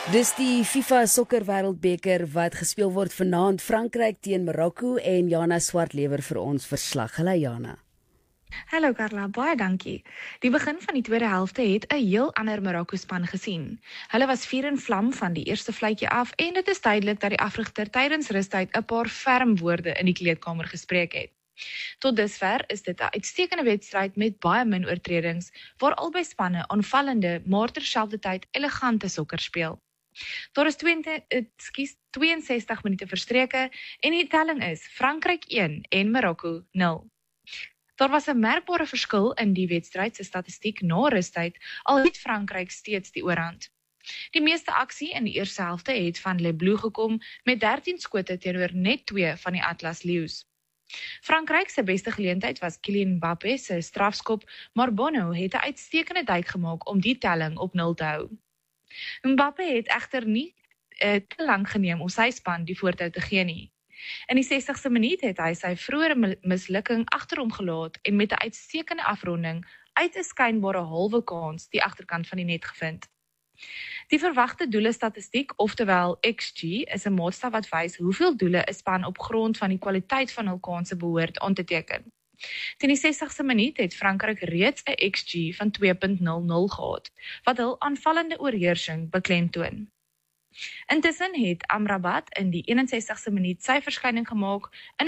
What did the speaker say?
Dis die FIFA Sokker Wêreldbeker wat gespeel word vanaand, Frankryk teen Marokko, en Jana Swartlewer vir ons verslag. Hallo Jana. Hallo Carla, baie dankie. Die begin van die tweede helfte het 'n heel ander Marokko-span gesien. Hulle was vuur en vlam van die eerste fluitjie af en dit is duidelik dat die afrigter tydens rustyd 'n paar ferm woorde in die kleedkamer gespreek het. Tot dusver is dit 'n uitstekende wedstryd met baie min oortredings, waar albei spanne aanvallende, maar terselfdertyd elegante sokker speel. Daar is 62 minute verstreke en die telling is Frankryk 1 en Marokko 0. Daar was 'n merkbare verskil in die wedstryd se statistiek na rustyd, al het Frankryk steeds die oorhand. Die meeste aksie in die eerste helfte het van Le Bleu gekom met 13 skote teenoor net 2 van die Atlas Leeu's. Frankryk se beste geleentheid was Kylian Mbappé se strafskop, maar Bono het 'n uitstekende duik gemaak om die telling op 0 te hou. Mbappé het egter nie te lank geneem om sy span die voortou te gee nie. In die 60ste minuut het hy sy vroeëre mislukking agter hom gelaat en met 'n uitstekende afronding uit 'n skynbare halwe kans die agterkant van die net gevind. Die verwagte doele statistiek, oftewel XG, is 'n maatstaf wat wys hoeveel doele 'n span op grond van die kwaliteit van hul kanse behoort aan te teken. Teen die 60ste minuut het Frankryk reeds 'n XG van 2.00 gehad, wat hul aanvallende oorheersing beklemtoon. Intussen het Amrabat in die 61ste minuut sy verskyning gemaak in